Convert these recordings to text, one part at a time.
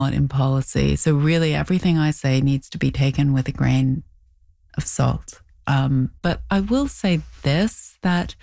in policy. So really everything I say needs to be taken with a grain of salt. But I will say this, that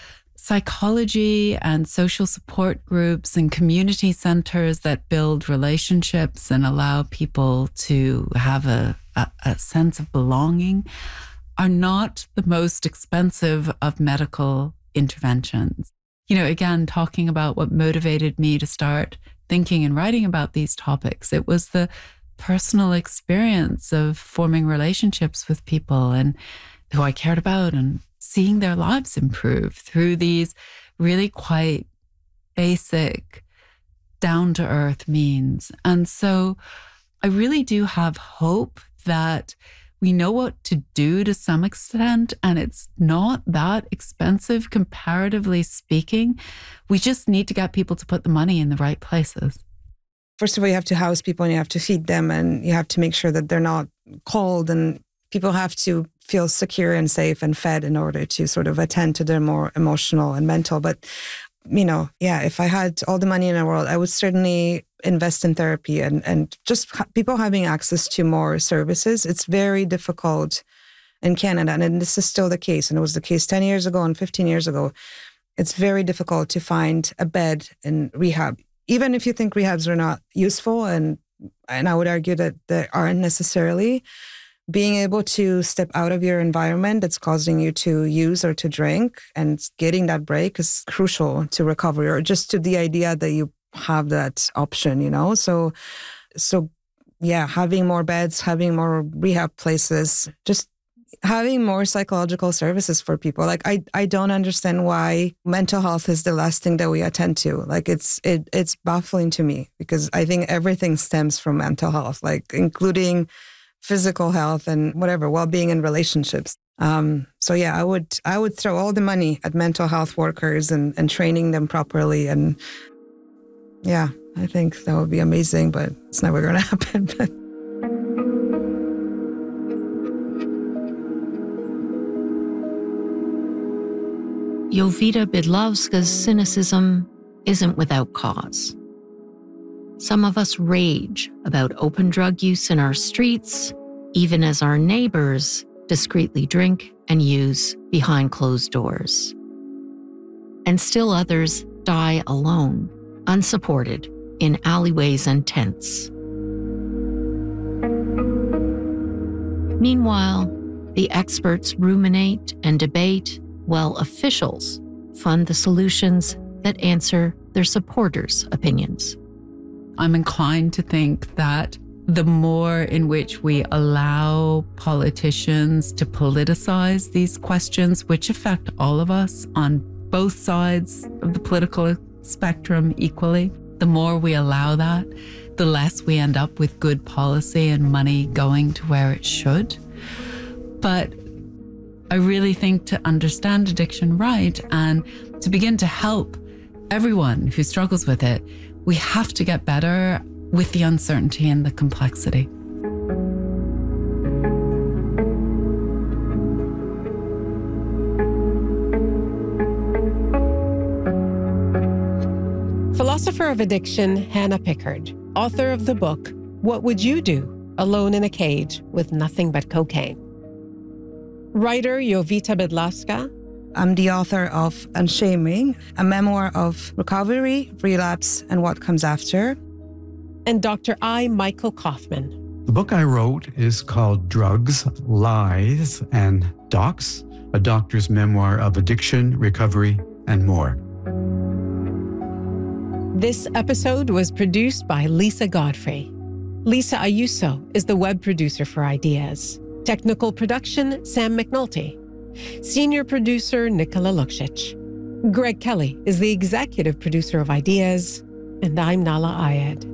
psychology and social support groups and community centers that build relationships and allow people to have a sense of belonging are not the most expensive of medical interventions. You know, again, talking about what motivated me to start thinking and writing about these topics, it was the personal experience of forming relationships with people and who I cared about and seeing their lives improve through these really quite basic, down-to-earth means. And so I really do have hope that we know what to do to some extent, and it's not that expensive, comparatively speaking. We just need to get people to put the money in the right places. First of all, you have to house people and you have to feed them and you have to make sure that they're not cold, and people have to feel secure and safe and fed in order to sort of attend to their more emotional and mental. But, you know, yeah, if I had all the money in the world, I would certainly invest in therapy and just people having access to more services. It's very difficult in Canada, and this is still the case, and it was the case 10 years ago and 15 years ago. It's very difficult to find a bed in rehab. Even if you think rehabs are not useful, and I would argue that they aren't necessarily, being able to step out of your environment that's causing you to use or to drink and getting that break is crucial to recovery, or just to the idea that you have that option, you know? So yeah, having more beds, having more rehab places, just having more psychological services for people. Like, I don't understand why mental health is the last thing that we attend to. Like, it's baffling to me, because I think everything stems from mental health, like including physical health and whatever, well-being in relationships. So yeah, I would throw all the money at mental health workers and training them properly. And yeah, I think that would be amazing, but it's never going to happen. Jovita Bydlowska's cynicism isn't without cause. Some of us rage about open drug use in our streets, even as our neighbors discreetly drink and use behind closed doors. And still others die alone, unsupported, in alleyways and tents. Meanwhile, the experts ruminate and debate while officials fund the solutions that answer their supporters' opinions. I'm inclined to think that the more in which we allow politicians to politicize these questions, which affect all of us on both sides of the political spectrum equally, the more we allow that, the less we end up with good policy and money going to where it should. But I really think to understand addiction right and to begin to help everyone who struggles with it, we have to get better with the uncertainty and the complexity. Philosopher of addiction Hannah Pickard, author of the book, What Would You Do? Alone in a Cage with Nothing But Cocaine. Writer Jovita Bydlowska. I'm the author of Unshaming, a memoir of recovery, relapse, and what comes after. And Dr. I. Michael Kaufman. The book I wrote is called Drugs, Lies, and Docs, a doctor's memoir of addiction, recovery, and more. This episode was produced by Lisa Godfrey. Lisa Ayuso is the web producer for Ideas. Technical production, Sam McNulty. Senior producer, Nicola Luksic. Greg Kelly is the executive producer of Ideas, and I'm Nahlah Ayed.